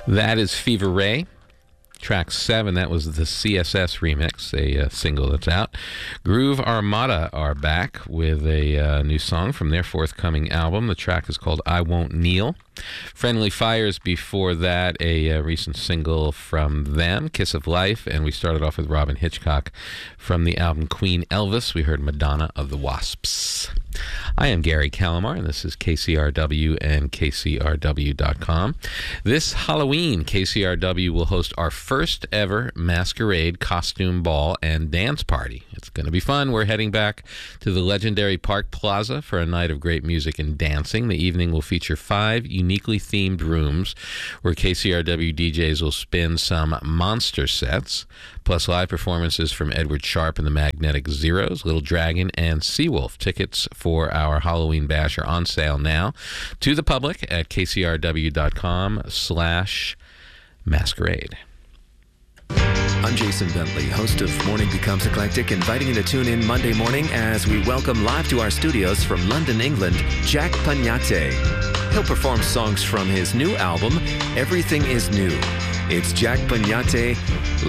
That is Fever Ray. Track 7, that was the CSS remix, a single that's out. Groove Armada are back with a new song from their forthcoming album. The track is called I Won't Kneel. Friendly Fires before that, a recent single from them, Kiss of Life. And we started off with Robin Hitchcock from the album Queen Elvis. We heard Madonna of the Wasps. I am Gary Calamar, and this is KCRW and KCRW.com. This Halloween, KCRW will host our first ever masquerade costume ball and dance party. It's going to be fun. We're heading back to the legendary Park Plaza for a night of great music and dancing. The evening will feature 5 uniquely themed rooms where KCRW DJs will spin some monster sets, plus live performances from Edward Sharpe and the Magnetic Zeros, Little Dragon, and Seawolf. Tickets for our Halloween bash are on sale now to the public at kcrw.com/masquerade. I'm Jason Bentley, host of Morning Becomes Eclectic, inviting you to tune in Monday morning as we welcome live to our studios from London, England, Jack Pagnate. He'll perform songs from his new album, Everything Is New. It's Jack Pagnate